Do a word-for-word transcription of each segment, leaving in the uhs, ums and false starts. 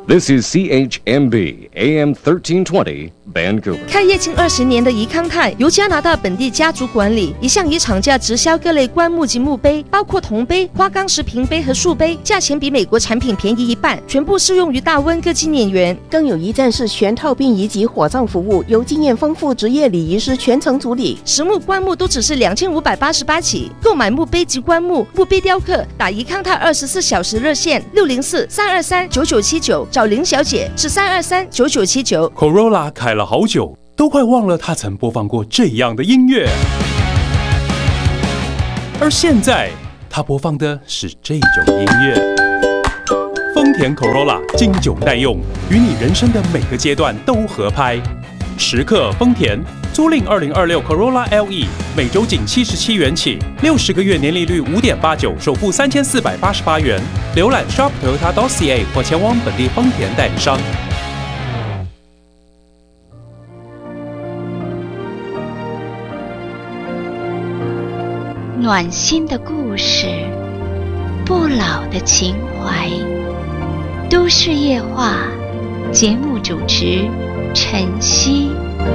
This is C H M B A M thirteen twenty Vancouver。 开业近二十年的怡康泰由加拿大本地家族管理，一向以厂价直销各类棺木及墓碑，包括铜杯、花岗石瓶杯和树碑，价钱比美国产品便宜一半，全部适用于大温各纪念园。 更有一站式全套殡仪及火葬服务，由经验丰富职业礼仪师全程处理。 实木棺木都只是两千五百八十八起，购买墓碑及棺木、墓碑雕刻，打怡康泰二十四小时热线六零四三二三九九七九，找林小姐是三二三九九七九。 Corolla 开了好久，都快忘了他曾播放过这样的音乐，而现在他播放的是这种音乐。丰田 Corolla 经久耐用，与你人生的每个阶段都合拍。时刻丰田，租赁二零二六 Corolla L E， 每周仅七十七元起，六十个月年利率五点八九，首付三千四百八十八元。浏览 shop toyota dot c a 或前往本地丰田代理商。 暖心的故事，不老的情怀。都市夜话，节目主持晨曦。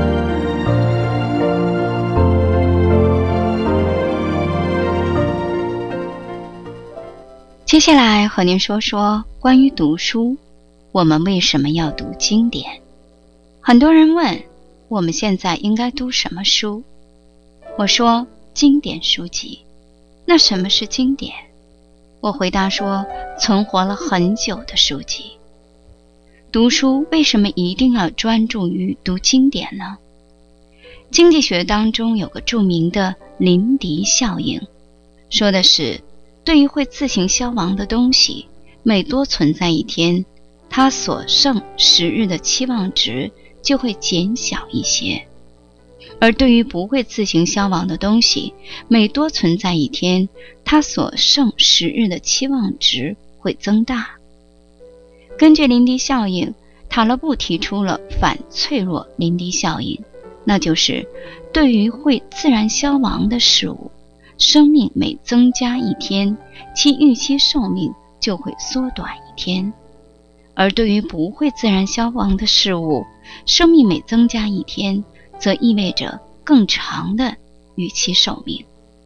接下来和您说说关于读书，我们为什么要读经典？很多人问，我们现在应该读什么书？我说，经典书籍。那什么是经典？我回答说，存活了很久的书籍。读书为什么一定要专注于读经典呢？经济学当中有个著名的林迪效应，说的是，对于会自行消亡的东西，每多存在一天，它所剩时日的期望值就会减小一些。而对于不会自行消亡的东西，每多存在一天，它所剩时日的期望值会增大。根据林迪效应，塔勒布提出了反脆弱林迪效应，那就是对于会自然消亡的事物，生命每增加一天，其预期寿命就会缩短一天；而对于不会自然消亡的事物，生命每增加一天，则意味着更长的预期寿命。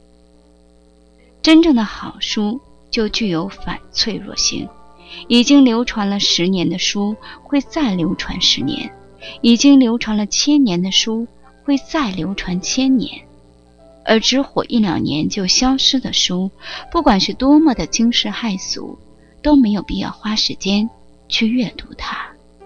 真正的好书就具有反脆弱性，已经流传了十年的书会再流传十年，已经流传了千年的书会再流传千年，而只火一两年就消失的书，不管是多么的惊世骇俗，都没有必要花时间去阅读它。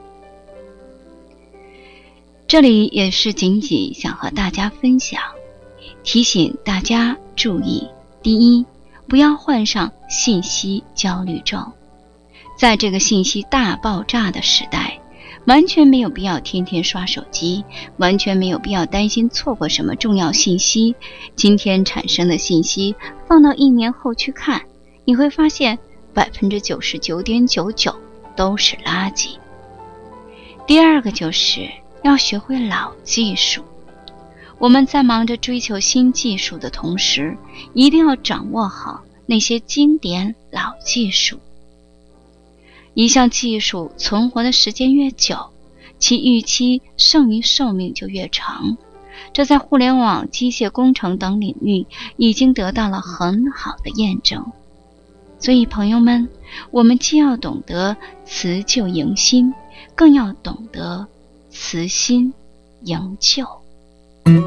这里也是仅仅想和大家分享，提醒大家注意：第一，不要患上信息焦虑症。在这个信息大爆炸的时代，完全没有必要天天刷手机，完全没有必要担心错过什么重要信息。今天产生的信息，放到一年后去看，你会发现 百分之九十九点九九 都是垃圾。第二个就是要学会老技术。我们在忙着追求新技术的同时，一定要掌握好那些经典老技术。一项技术存活的时间越久，其预期剩余寿命就越长，这在互联网、机械工程等领域已经得到了很好的验证。所以朋友们，我们既要懂得辞旧迎新，更要懂得辞新迎旧。